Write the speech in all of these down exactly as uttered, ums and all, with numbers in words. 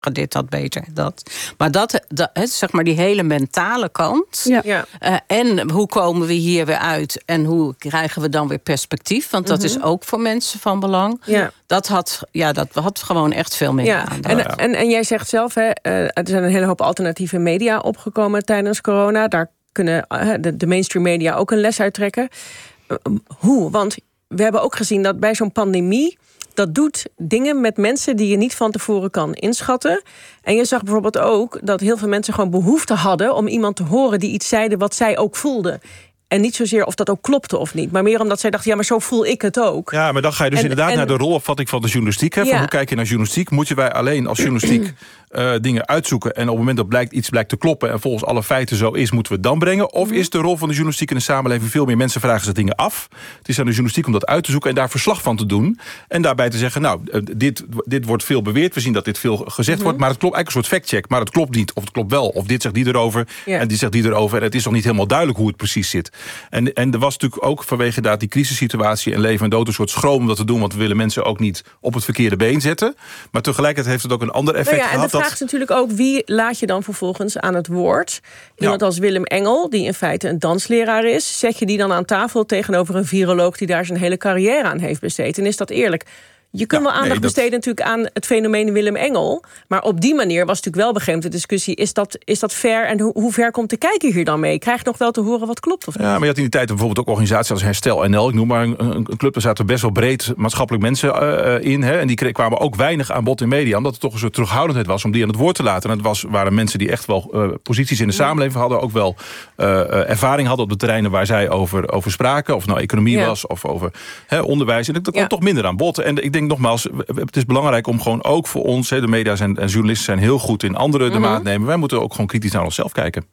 dit had beter, dat. Maar dat, dat zeg maar die hele mentale kant. Ja. Ja. Uh, en hoe komen we hier weer uit? En hoe krijgen we dan weer perspectief? Want dat mm-hmm. is ook voor mensen van belang. Ja. Dat, had, ja, dat had gewoon echt veel meer ja. aandacht. En, ja. en, en jij zegt zelf, hè, uh, er zijn een hele hoop alternatieve media opgekomen tijdens corona. Daar kunnen uh, de, de mainstream media ook een les uit trekken. Uh, hoe? Want we hebben ook gezien dat bij zo'n pandemie, dat doet dingen met mensen die je niet van tevoren kan inschatten. En je zag bijvoorbeeld ook dat heel veel mensen gewoon behoefte hadden om iemand te horen die iets zeiden wat zij ook voelden. En niet zozeer of dat ook klopte of niet. Maar meer omdat zij dachten, ja, maar zo voel ik het ook. Ja, maar dan ga je dus en, inderdaad en, naar de rolopvatting van de journalistiek. Hè, van ja. Hoe kijk je naar journalistiek? Moeten wij alleen als journalistiek uh, dingen uitzoeken en op het moment dat blijkt, iets blijkt te kloppen en volgens alle feiten zo is, moeten we het dan brengen? Of mm. is de rol van de journalistiek in de samenleving veel meer mensen vragen zich dingen af? Het is aan de journalistiek om dat uit te zoeken en daar verslag van te doen. En daarbij te zeggen, nou, uh, dit, dit wordt veel beweerd. We zien dat dit veel gezegd mm-hmm. wordt. Maar het klopt eigenlijk een soort fact-check. Maar het klopt niet. Of het klopt wel. Of dit zegt die erover. Ja. En die zegt die erover. En het is nog niet helemaal duidelijk hoe het precies zit. En, en er was natuurlijk ook vanwege dat die crisissituatie en leven en dood een soort schroom om dat te doen. Want we willen mensen ook niet op het verkeerde been zetten. Maar tegelijkertijd heeft het ook een ander effect nou ja, en gehad. En de vraag dat... is natuurlijk ook, wie laat je dan vervolgens aan het woord? Iemand ja. als Willem Engel, die in feite een dansleraar is. Zet je die dan aan tafel tegenover een viroloog die daar zijn hele carrière aan heeft besteed? En is dat eerlijk? Je kunt ja, wel aandacht nee, dat... besteden natuurlijk aan het fenomeen Willem Engel. Maar op die manier was natuurlijk wel begrepen de discussie. Is dat, is dat fair en ho- hoe ver komt de kijker hier dan mee? Krijg je nog wel te horen wat klopt of niet? Ja, maar je had in die tijd bijvoorbeeld ook organisaties als Herstel N L. Ik noem maar een, een club, daar zaten best wel breed maatschappelijk mensen uh, in. Hè, en die kwamen ook weinig aan bod in media. Omdat het toch een soort terughoudendheid was om die aan het woord te laten. En het was, waren mensen die echt wel uh, posities in de ja. samenleving hadden. Ook wel uh, uh, ervaring hadden op de terreinen waar zij over, over spraken. Of het nou economie ja. was of over hè, onderwijs. En dat, dat ja. komt toch minder aan bod. En ik denk nogmaals, het is belangrijk om gewoon ook voor ons, de media zijn, en journalisten zijn heel goed in anderen de mm-hmm. maat nemen. Wij moeten ook gewoon kritisch naar onszelf kijken.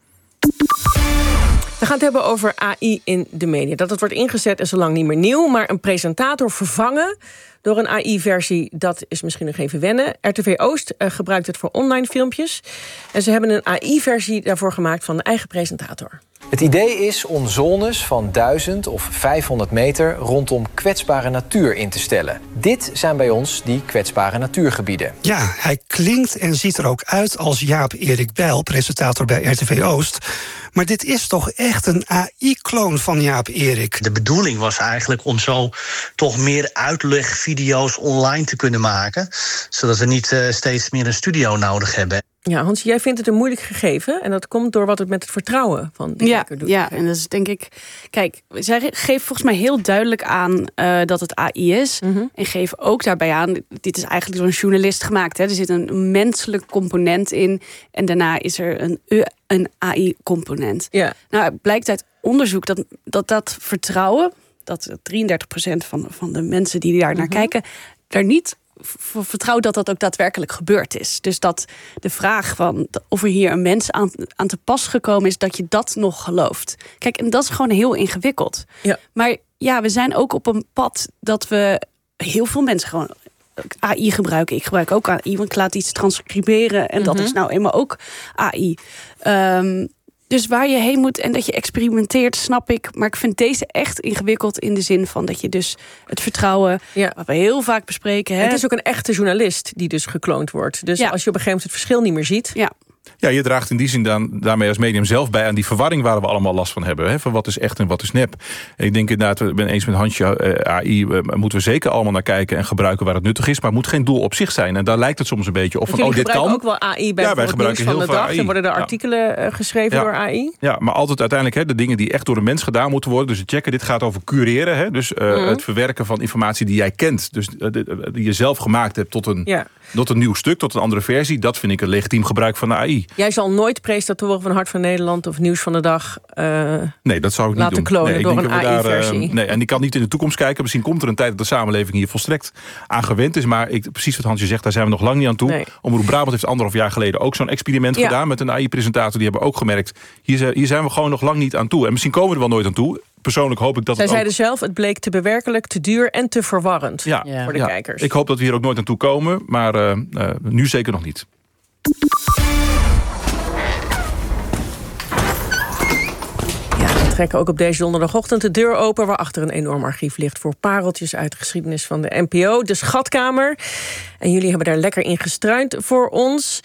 We gaan het hebben over A I in de media. Dat het wordt ingezet is al lang niet meer nieuw, maar een presentator vervangen door een A I-versie, dat is misschien nog even wennen. R T V Oost uh, gebruikt het voor online filmpjes. En ze hebben een A I-versie daarvoor gemaakt van de eigen presentator. Het idee is om zones van duizend of vijfhonderd meter rondom kwetsbare natuur in te stellen. Dit zijn bij ons die kwetsbare natuurgebieden. Ja, hij klinkt en ziet er ook uit als Jaap-Erik Bijl, presentator bij R T V Oost. Maar dit is toch echt een A I-kloon van Jaap-Erik. De bedoeling was eigenlijk om zo toch meer uitlegvideo's online te kunnen maken, zodat we niet uh, steeds meer een studio nodig hebben. Ja, Hans, jij vindt het een moeilijk gegeven. En dat komt door wat het met het vertrouwen van de ja, kijker doet. Ja, en dat is denk ik... Kijk, zij geven volgens mij heel duidelijk aan uh, dat het A I is. Mm-hmm. En geven ook daarbij aan, dit is eigenlijk door een journalist gemaakt. Hè. Er zit een menselijk component in. En daarna is er een, een A I-component. Ja. Nou, het blijkt uit onderzoek dat dat, dat vertrouwen, dat drieëndertig procent van, van de mensen die daar mm-hmm. naar kijken, daar niet vertrouw dat dat ook daadwerkelijk gebeurd is. Dus dat de vraag van of er hier een mens aan, aan te pas gekomen is, dat je dat nog gelooft. Kijk, en dat is gewoon heel ingewikkeld. Ja. Maar ja, we zijn ook op een pad dat we heel veel mensen gewoon A I gebruiken. Ik gebruik ook A I, want ik laat iets transcriberen en mm-hmm. dat is nou eenmaal ook A I. Um, Dus waar je heen moet en dat je experimenteert, snap ik. Maar ik vind deze echt ingewikkeld in de zin van dat je dus het vertrouwen, ja. wat we heel vaak bespreken. Hè? Het is ook een echte journalist die dus gekloond wordt. Dus ja. als je op een gegeven moment het verschil niet meer ziet. Ja. Ja, je draagt in die zin dan, daarmee als medium zelf bij aan die verwarring waar we allemaal last van hebben. Hè, van wat is echt en wat is nep. En ik denk inderdaad, ik ben eens met Hansje, uh, A I uh, moeten we zeker allemaal naar kijken en gebruiken waar het nuttig is. Maar het moet geen doel op zich zijn. En daar lijkt het soms een beetje op. Van, oh, dit kan. Ook wel A I bij ja, wij gebruiken heel van de dag. En worden er artikelen ja. geschreven ja. door A I. Ja, maar altijd uiteindelijk hè, de dingen die echt door een mens gedaan moeten worden. Dus het checken, dit gaat over cureren. Hè, dus uh, mm-hmm. het verwerken van informatie die jij kent. Dus uh, die je zelf gemaakt hebt tot een, ja. tot een nieuw stuk, tot een andere versie. Dat vind ik een legitiem gebruik van de A I. Jij zal nooit presentatoren van Hart van Nederland of Nieuws van de Dag uh, nee, dat zou ik niet laten doen. klonen nee, door een A I-versie. Uh, nee, en die kan niet in de toekomst kijken. Misschien komt er een tijd dat de samenleving hier volstrekt aan gewend is. Maar ik, precies wat Hansje zegt, daar zijn we nog lang niet aan toe. Nee. Omroep Brabant heeft anderhalf jaar geleden ook zo'n experiment ja. gedaan met een A I-presentator. Die hebben ook gemerkt, hier, hier zijn we gewoon nog lang niet aan toe. En misschien komen we er wel nooit aan toe. Persoonlijk hoop ik dat Zij het ook... zeiden zelf, het bleek te bewerkelijk, te duur en te verwarrend ja. Ja. voor de ja. kijkers. Ik hoop dat we hier ook nooit aan toe komen. Maar uh, uh, nu zeker nog niet. We trekken ook op deze donderdagochtend de deur open, waarachter een enorm archief ligt voor pareltjes uit de geschiedenis van de N P O, de Schatkamer. En jullie hebben daar lekker in gestruind voor ons.